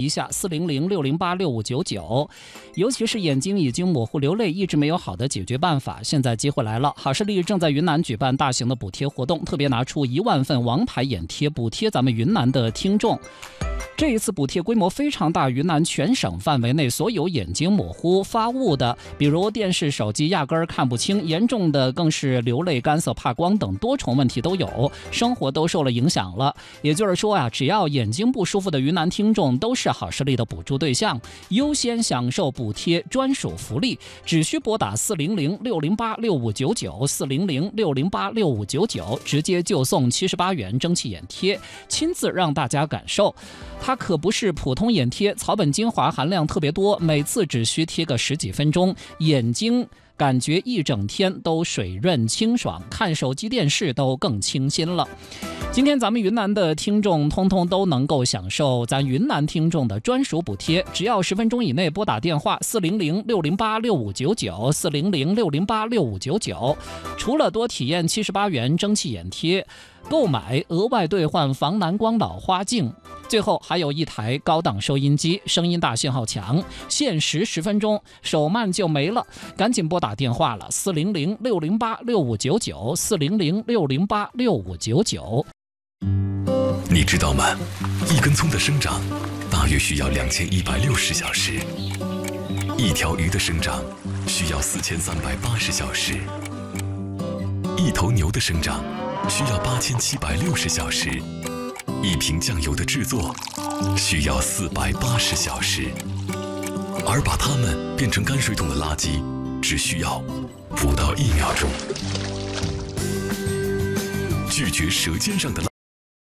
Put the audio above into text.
下400-608-6599。尤其是眼睛已经模糊流泪，一直没有好的解决办法，现在机会来了，好视力正在云南举办大型的补贴活动，特别拿出1万份王牌眼贴补贴咱们云南的听众。这一次补贴规模非常大，云南全省范围内所有眼睛模糊发雾的，比如电视手机压根儿看不清，严重的更是流泪干涩怕光等多重问题都有，生活都受了影响了。也就是说啊，只要眼睛不舒服的云南听众都是好视力的补助对象，优先享受补贴专属福利，只需拨打400-608-6599 400-608-6599，直接就送78元蒸汽眼贴，亲自让大家感受。它可不是普通眼贴，草本精华含量特别多，每次只需贴个10几分钟，眼睛感觉一整天都水润清爽，看手机电视都更清新了。今天咱们云南的听众通通都能够享受咱云南听众的专属补贴，只要10分钟以内拨打电话400-608-6599 400-608-6599，除了多体验78元蒸汽眼贴，购买额外兑换防蓝光老花镜，最后还有一台高档收音机，声音大信号强，限时10分钟，手慢就没了，赶紧拨打电话了400-608-6599 400-608-6599。 你知道吗？一根葱的生长大约需要2160小时，一条鱼的生长需要4380小时，一头牛的生长需要8760小时，一瓶酱油的制作需要480小时，而把它们变成泔水桶的垃圾只需要不到1秒钟。拒绝舌尖上的垃圾。